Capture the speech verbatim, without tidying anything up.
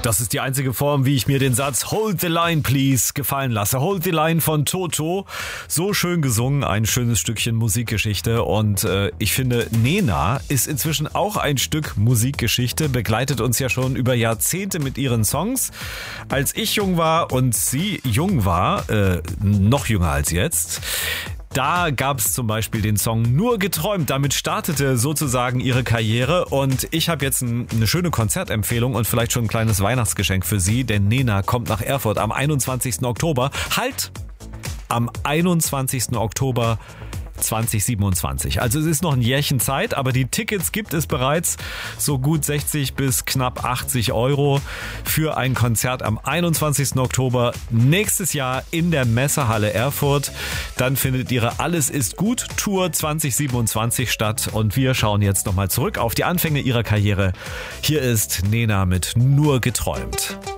Das ist die einzige Form, wie ich mir den Satz Hold the Line, please gefallen lasse. Hold the Line von Toto. So schön gesungen, ein schönes Stückchen Musikgeschichte. Und äh, ich finde, Nena ist inzwischen auch ein Stück Musikgeschichte, begleitet uns ja schon über Jahrzehnte mit ihren Songs. Als ich jung war und sie jung war, äh, noch jünger als jetzt, da gab es zum Beispiel den Song Nur geträumt. Damit startete sozusagen ihre Karriere. Und ich habe jetzt ein, eine schöne Konzertempfehlung und vielleicht schon ein kleines Weihnachtsgeschenk für Sie. Denn Nena kommt nach Erfurt am einundzwanzigsten Oktober. Halt! Am einundzwanzigsten Oktober zwanzig siebenundzwanzig. Also es ist noch ein Jährchen Zeit, aber die Tickets gibt es bereits. So gut sechzig bis knapp achtzig Euro für ein Konzert am einundzwanzigsten Oktober nächstes Jahr in der Messehalle Erfurt. Dann findet ihre Alles ist gut Tour zwanzig siebenundzwanzig statt und wir schauen jetzt nochmal zurück auf die Anfänge ihrer Karriere. Hier ist Nena mit Nur geträumt.